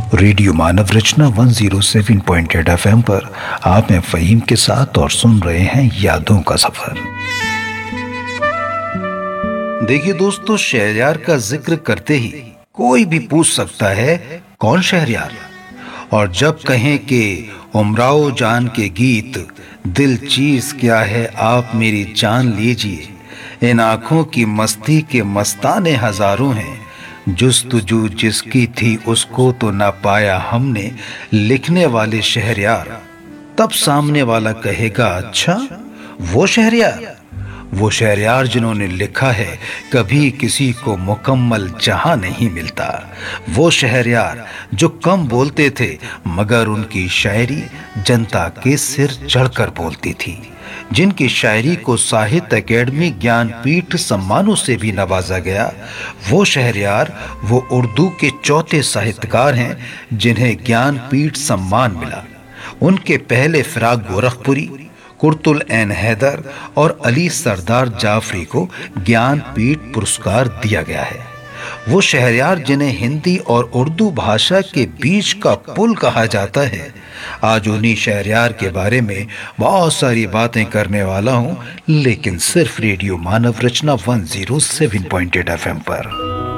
Radio मानव रचना 107.8 FM पर आप हैं फ़हीम के साथ और सुन रहे हैं यादों का सफर। देखिए दोस्तों, शहरयार का जिक्र करते ही कोई भी पूछ सकता है कौन शहरयार। और जब कहें कि उमराओ जान के गीत, दिल चीज क्या है आप मेरी जान लीजिए, इन आंखों की मस्ती के मस्ताने हजारों हैं, जुस्तजू जिसकी थी उसको तो ना पाया हमने, लिखने वाले शहरयार। तब सामने वाला कहेगा, अच्छा वो शहरयार, वो शहरयार जिन्होंने लिखा है कभी किसी को मुकम्मल जहां नहीं मिलता। वो शहरयार जो कम बोलते थे मगर उनकी शायरी जनता के सिर चढ़कर बोलती थी, जिनकी शायरी को साहित्य अकेडमी ज्ञानपीठ सम्मानों से भी नवाजा गया। वो शहरयार वो उर्दू के चौथे साहित्यकार हैं जिन्हें ज्ञानपीठ सम्मान मिला। उनके पहले फिराक गोरखपुरी, कुर्तुल ऐन हैदर और अली सरदार जाफरी को ज्ञानपीठ पुरस्कार दिया गया है। वो शहरयार जिन्हें हिंदी और उर्दू भाषा के बीच का पुल कहा जाता है। आज उन्हीं शहरयार के बारे में बहुत सारी बातें करने वाला हूं, लेकिन सिर्फ रेडियो मानव रचना 107.8 FM पर।